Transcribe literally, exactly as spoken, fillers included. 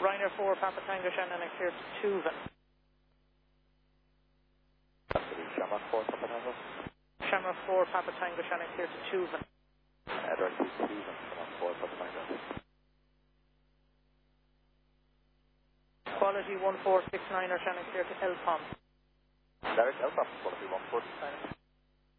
Ryanair four, Papa Tango Shannon, and clear to Tuvan. Shamrock four, Papa Tango. Shamrock four, Papa Tango Shannon, clear to Tuvan. Edward to Tuvan, Shamrock four, Papa Tango. Quality one four six nine, or Shannon, clear to Elpom. Derek, Elpom, quality one four six nine.